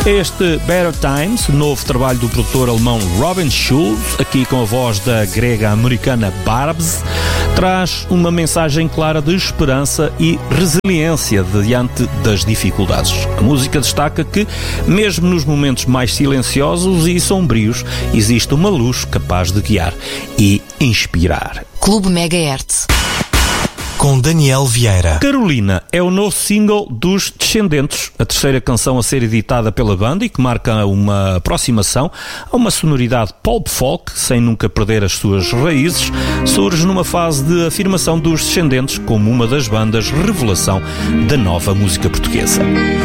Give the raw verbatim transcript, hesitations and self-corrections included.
Este Better Times, novo trabalho do produtor alemão Robin Schulz, aqui com a voz da grega-americana Barbs, traz uma mensagem clara de esperança e resiliência diante das dificuldades. A música destaca que, mesmo nos momentos mais silenciosos e sombrios, existe uma luz capaz de guiar e inspirar. Clube Megahertz. Com Daniel Vieira. Carolina é o novo single dos Descendentes, a terceira canção a ser editada pela banda e que marca uma aproximação a uma sonoridade pop folk, sem nunca perder as suas raízes, surge numa fase de afirmação dos Descendentes como uma das bandas revelação da nova música portuguesa.